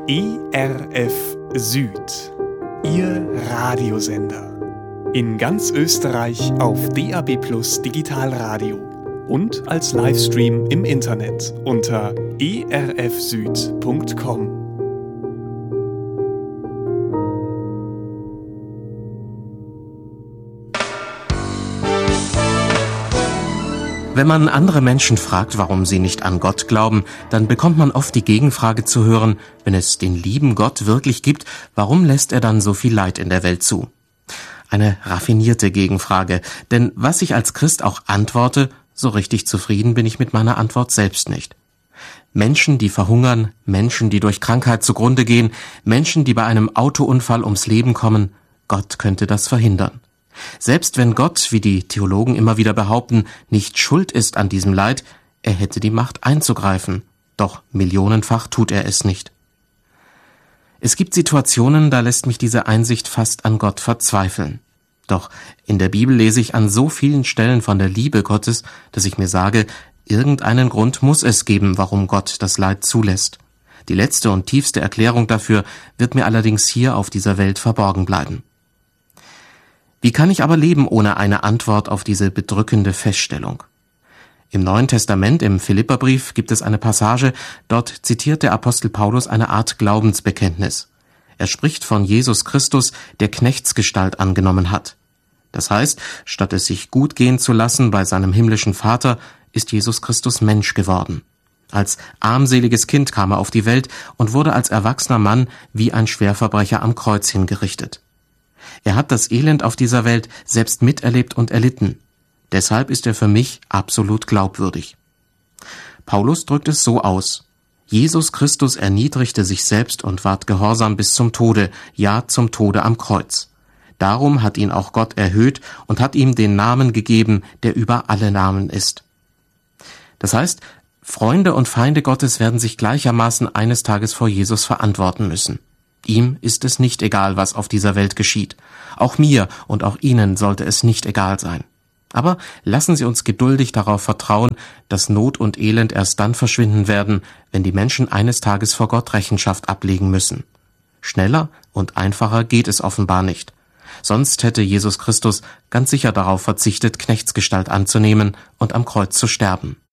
ERF Süd, Ihr Radiosender. In ganz Österreich auf DAB+ Digitalradio und als Livestream im Internet unter erfsüd.com. Wenn man andere Menschen fragt, warum sie nicht an Gott glauben, dann bekommt man oft die Gegenfrage zu hören: Wenn es den lieben Gott wirklich gibt, warum lässt er dann so viel Leid in der Welt zu? Eine raffinierte Gegenfrage, denn was ich als Christ auch antworte, so richtig zufrieden bin ich mit meiner Antwort selbst nicht. Menschen, die verhungern, Menschen, die durch Krankheit zugrunde gehen, Menschen, die bei einem Autounfall ums Leben kommen, Gott könnte das verhindern. Selbst wenn Gott, wie die Theologen immer wieder behaupten, nicht schuld ist an diesem Leid, er hätte die Macht einzugreifen. Doch millionenfach tut er es nicht. Es gibt Situationen, da lässt mich diese Einsicht fast an Gott verzweifeln. Doch in der Bibel lese ich an so vielen Stellen von der Liebe Gottes, dass ich mir sage, irgendeinen Grund muss es geben, warum Gott das Leid zulässt. Die letzte und tiefste Erklärung dafür wird mir allerdings hier auf dieser Welt verborgen bleiben. Wie kann ich aber leben ohne eine Antwort auf diese bedrückende Feststellung? Im Neuen Testament, im Philipperbrief, gibt es eine Passage, dort zitiert der Apostel Paulus eine Art Glaubensbekenntnis. Er spricht von Jesus Christus, der Knechtsgestalt angenommen hat. Das heißt, statt es sich gut gehen zu lassen bei seinem himmlischen Vater, ist Jesus Christus Mensch geworden. Als armseliges Kind kam er auf die Welt und wurde als erwachsener Mann wie ein Schwerverbrecher am Kreuz hingerichtet. Er hat das Elend auf dieser Welt selbst miterlebt und erlitten. Deshalb ist er für mich absolut glaubwürdig. Paulus drückt es so aus: Jesus Christus erniedrigte sich selbst und ward gehorsam bis zum Tode, ja zum Tode am Kreuz. Darum hat ihn auch Gott erhöht und hat ihm den Namen gegeben, der über alle Namen ist. Das heißt, Freunde und Feinde Gottes werden sich gleichermaßen eines Tages vor Jesus verantworten müssen. Ihm ist es nicht egal, was auf dieser Welt geschieht. Auch mir und auch Ihnen sollte es nicht egal sein. Aber lassen Sie uns geduldig darauf vertrauen, dass Not und Elend erst dann verschwinden werden, wenn die Menschen eines Tages vor Gott Rechenschaft ablegen müssen. Schneller und einfacher geht es offenbar nicht. Sonst hätte Jesus Christus ganz sicher darauf verzichtet, Knechtsgestalt anzunehmen und am Kreuz zu sterben.